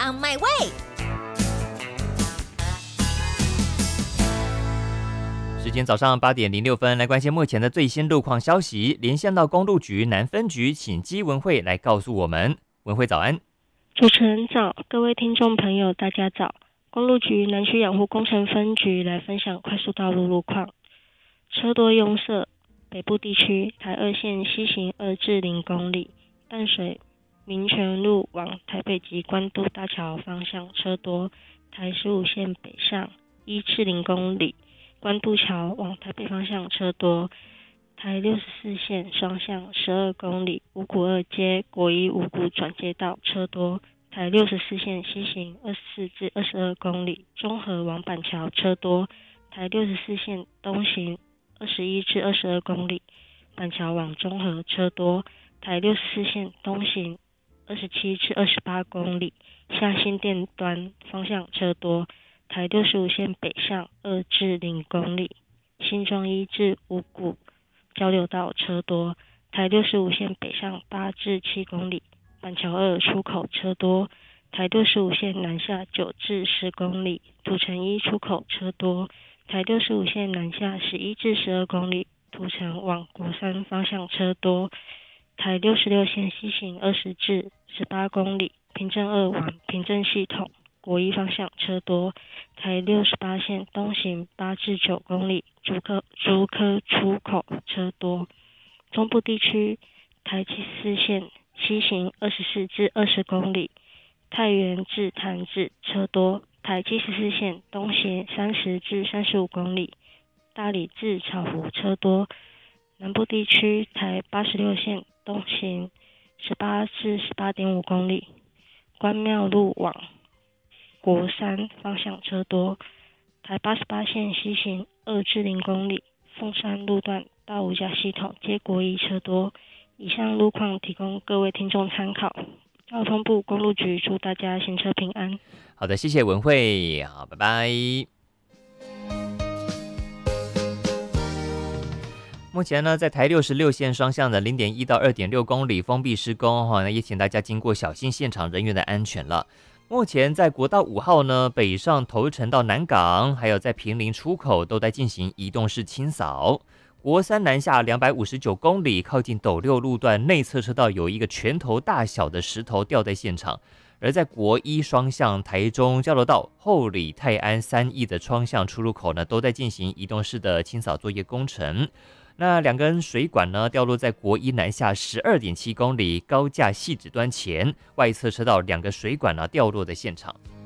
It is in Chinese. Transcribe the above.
on my way。 时间早上8:06，来关心目前的最新路况消息。连线到公路局南分局，请姬文慧来告诉我们。文慧早安。 主持人早，各位听众朋友大家早。公路局南区养护工程分局来分享快速道路路况。车多拥塞，北部地区台2线西行2至0公里，淡水民权路往台北及关渡大桥方向车多，台15线北上1至0公里，关渡桥往台北方向车多，台64线双向12公里，五股二街国一五股转接道车多，台64线西行24至22公里，中和往板桥车多，台64线东行21至22公里，板桥往中和车多，台64线东行27至28公里，下新店端方向车多，台65线北上2至0公里，新庄1至五股交流道车多，台65线北上8至7公里，板桥2出口车多，台65线南下9至10公里，土城1出口车多，台65线南下11至12公里，土城往国三方向车多，台66线西行20至18公里，平镇2往平镇系统国一方向车多，台68线东行8至9公里，竹科出口车多。中部地区台74线西行24至20公里，太原至潭子车多，台74线东行30至35公里，大理至草湖车多。南部地区台86线东行18至18.5公里，关庙路往国三方向车多，台88线西行2至0公里，凤山路段到五甲系统接国一车多。以上路况提供各位听众参考。交通部公路局祝大家行车平安。 好的，谢谢文慧，好，拜拜。目前呢，在台66线双向的0.1到2.6公里封闭施工，那也请大家经过小心现场人员的安全了。目前在国道5号呢，北上头城到南港，还有在坪林出口都在进行移动式清扫。国三南下259公里，靠近斗六路段内侧车道有一个拳头大小的石头掉在现场。而在国一双向台中交流道后里泰安3义的双向出入口呢，都在进行移动式的清扫作业工程。那2根水管呢，掉落在国一南下12.7公里高架细指端前，外侧车道2个水管呢掉落的现场。